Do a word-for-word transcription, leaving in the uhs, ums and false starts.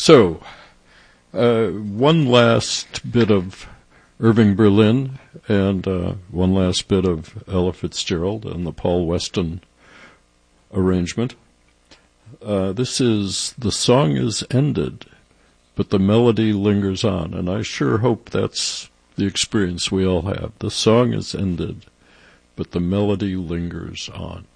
So, uh, one last bit of Irving Berlin and uh, one last bit of Ella Fitzgerald and the Paul Weston arrangement. Uh, this is The Song Is Ended, but the melody lingers on, and I sure hope that's the experience we all have. The song is ended, but the melody lingers on.